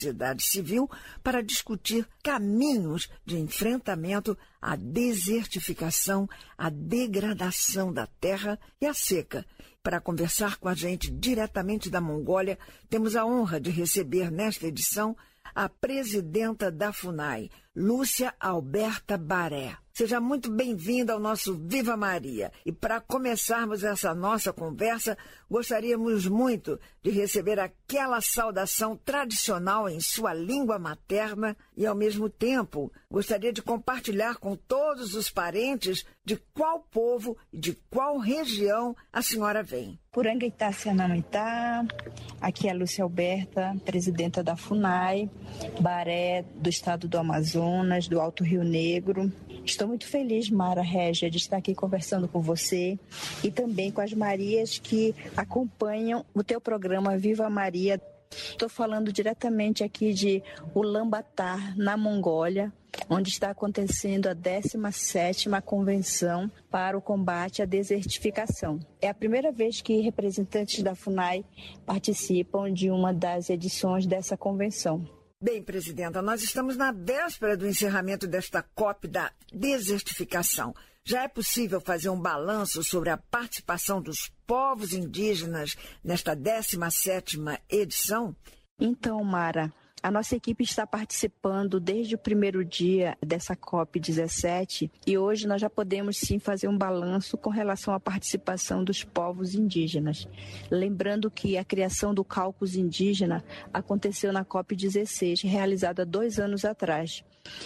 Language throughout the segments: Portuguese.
sociedade civil para discutir caminhos de enfrentamento à desertificação, à degradação da terra e à seca. Para conversar com a gente diretamente da Mongólia, temos a honra de receber nesta edição a presidenta da FUNAI, Lúcia Alberta Baré. Seja muito bem-vinda ao nosso Viva Maria. E para começarmos essa nossa conversa, gostaríamos muito de receber aquela saudação tradicional em sua língua materna e, ao mesmo tempo, gostaria de compartilhar com todos os parentes de qual povo e de qual região a senhora vem. Purangaitá, Cianamantá, aqui é a Lúcia Alberta, presidenta da FUNAI, Baré, do estado do Amazonas, do Alto Rio Negro. Estou muito feliz, Mara Régia, de estar aqui conversando com você e também com as Marias que acompanham o teu programa Viva Maria. Estou falando diretamente aqui de Ulaanbaatar, na Mongólia, onde está acontecendo a 17ª Convenção para o Combate à Desertificação. É a primeira vez que representantes da FUNAI participam de uma das edições dessa convenção. Bem, presidenta, nós estamos na véspera do encerramento desta COP da desertificação. Já é possível fazer um balanço sobre a participação dos povos indígenas nesta 17ª edição? Então, Mara, a nossa equipe está participando desde o primeiro dia dessa COP17 e hoje nós já podemos sim fazer um balanço com relação à participação dos povos indígenas. Lembrando que a criação do caucus indígena aconteceu na COP16, realizada há 2 anos atrás.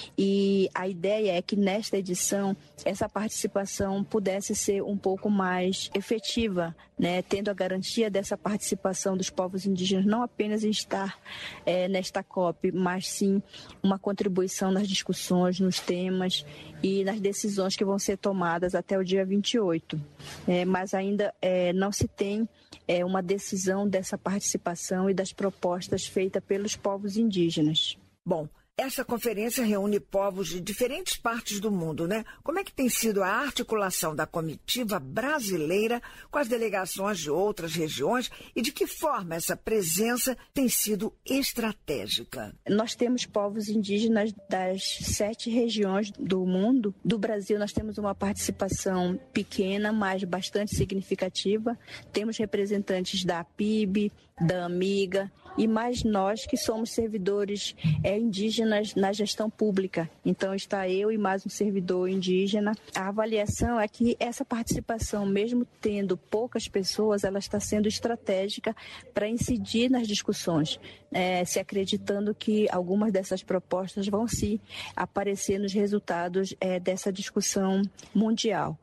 E a ideia é que nesta edição essa participação pudesse ser um pouco mais efetiva, né? Tendo a garantia dessa participação dos povos indígenas não apenas em estar nesta COP, mas sim uma contribuição nas discussões, nos temas e nas decisões que vão ser tomadas até o dia 28. Mas ainda não se tem uma decisão dessa participação e das propostas feitas pelos povos indígenas. Bom, essa conferência reúne povos de diferentes partes do mundo, né? Como é que tem sido a articulação da comitiva brasileira com as delegações de outras regiões e de que forma essa presença tem sido estratégica? Nós temos povos indígenas das 7 regiões do mundo. Do Brasil nós temos uma participação pequena, mas bastante significativa. Temos representantes da APIB, da Amiga e mais nós que somos servidores indígenas na gestão pública. Então está eu e mais um servidor indígena. A avaliação é que essa participação, mesmo tendo poucas pessoas, ela está sendo estratégica para incidir nas discussões, se acreditando que algumas dessas propostas vão se aparecer nos resultados dessa discussão mundial.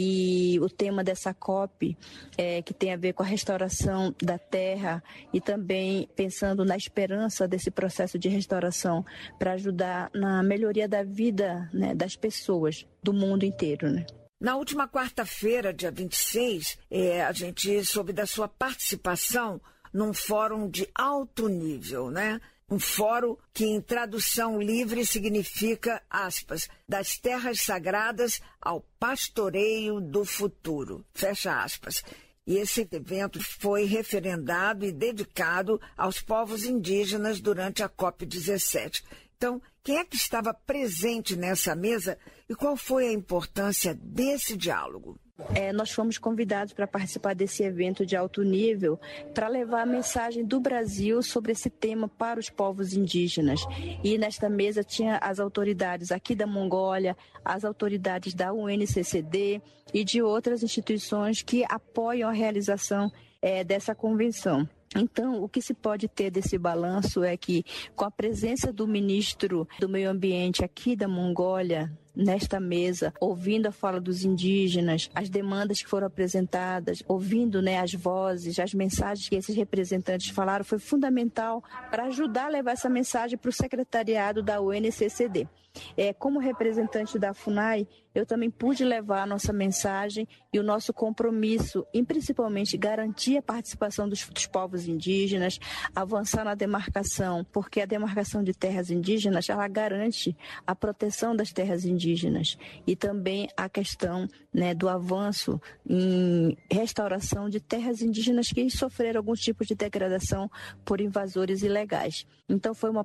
E o tema dessa COP, que tem a ver com a restauração da terra e também pensando na esperança desse processo de restauração para ajudar na melhoria da vida, das pessoas do mundo inteiro. Na última quarta-feira, dia 26, a gente soube da sua participação num fórum de alto nível, Um fórum que, em tradução livre, significa, aspas, das terras sagradas ao pastoreio do futuro, fecha aspas. E esse evento foi referendado e dedicado aos povos indígenas durante a COP17. Então, quem é que estava presente nessa mesa e qual foi a importância desse diálogo? Nós fomos convidados para participar desse evento de alto nível para levar a mensagem do Brasil sobre esse tema para os povos indígenas. E nesta mesa tinha as autoridades aqui da Mongólia, as autoridades da UNCCD e de outras instituições que apoiam a realização dessa convenção. Então, o que se pode ter desse balanço é que, com a presença do ministro do Meio Ambiente aqui da Mongólia, nesta mesa, ouvindo a fala dos indígenas, as demandas que foram apresentadas, ouvindo as vozes, as mensagens que esses representantes falaram, foi fundamental para ajudar a levar essa mensagem para o secretariado da UNCCD. Como representante da FUNAI, eu também pude levar a nossa mensagem e o nosso compromisso em principalmente garantir a participação dos povos indígenas, avançar na demarcação, porque a demarcação de terras indígenas ela garante a proteção das terras indígenas e também a questão do avanço em restauração de terras indígenas que sofreram alguns tipos de degradação por invasores ilegais. Então foi uma